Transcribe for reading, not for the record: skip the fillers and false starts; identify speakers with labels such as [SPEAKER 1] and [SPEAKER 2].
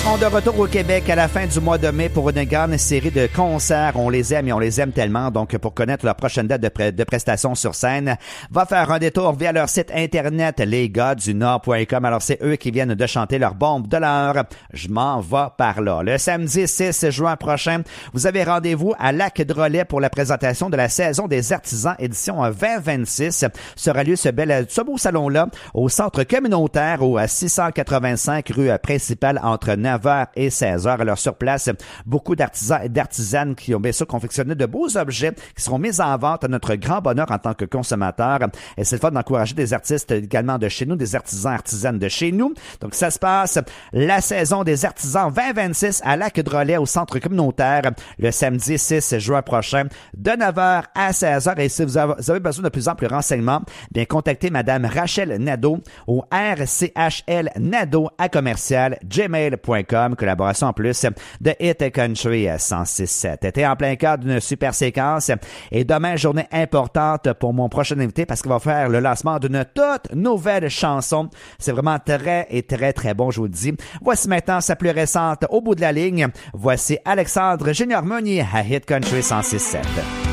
[SPEAKER 1] seront de retour au Québec à la fin du mois de mai pour une grande série de concerts. On les aime et on les aime tellement. Donc, pour connaître leur prochaine date de prestations sur scène, va faire un détour via leur site internet, lesgars-du-nord.com. Alors, c'est eux qui viennent de chanter leur bombe de l'heure. Je m'en vais par là. Le samedi 6 juin prochain, vous avez rendez-vous à Lac-Drolet pour la présentation de la saison des artisans édition 2026. Sera lieu ce beau salon-là au centre communautaire au 685 rue principale entre 9h et 16h. Alors sur place, beaucoup d'artisans et d'artisanes qui ont bien sûr confectionné de beaux objets qui seront mis en vente à notre grand bonheur en tant que consommateur. Et c'est le fun d'encourager des artistes également de chez nous, des artisans artisanes de chez nous. Donc ça se passe la saison des artisans 2026 à Lac-Drolet au centre communautaire le samedi 6 juin prochain de 9h à 16h. Et si vous avez besoin de plus amples renseignements, bien contactez Madame Rachel Nadeau au rchlnadeau@gmail.com. Collaboration en plus de Hit Country 106.7. T'étais en plein cœur d'une super séquence et demain, journée importante pour mon prochain invité parce qu'il va faire le lancement d'une toute nouvelle chanson. C'est vraiment très et très très bon, je vous le dis. Voici maintenant sa plus récente au bout de la ligne. Voici Alexandre Junior Meunier à Hit Country 106.7.